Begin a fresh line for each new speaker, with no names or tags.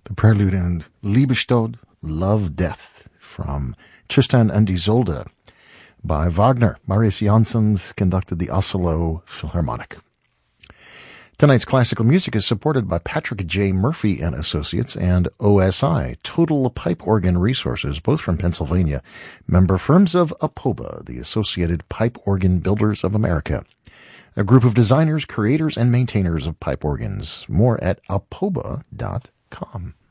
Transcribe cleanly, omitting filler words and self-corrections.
The prelude and Liebestod, Love, Death, from Tristan und Isolde by Wagner. Marius Jansons conducted the Oslo Philharmonic. Tonight's classical music is supported by Patrick J. Murphy and Associates and OSI, Total Pipe Organ Resources, both from Pennsylvania, member firms of APOBA, the Associated Pipe Organ Builders of America, a group of designers, creators, and maintainers of pipe organs. More at apoba.com.